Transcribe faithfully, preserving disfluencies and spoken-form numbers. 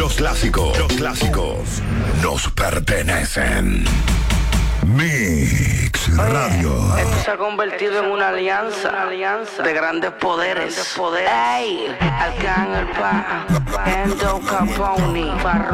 Los clásicos, los clásicos nos pertenecen. Mix Radio. Esto se ha convertido en una alianza, una alianza de grandes poderes. Ey, Arcángel Pa, Endo Capone, Farruko.